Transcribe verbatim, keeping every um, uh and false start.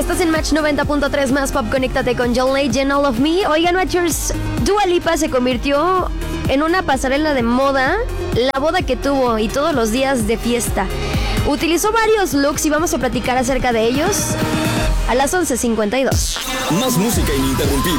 Estás en Match noventa punto tres más Pop. Conéctate con John Legend, All of Me. Oigan, Matchers, Dua Lipa se convirtió en una pasarela de moda, la boda que tuvo y todos los días de fiesta. Utilizó varios looks y vamos a platicar acerca de ellos a las once cincuenta y dos. Más música ininterrumpida.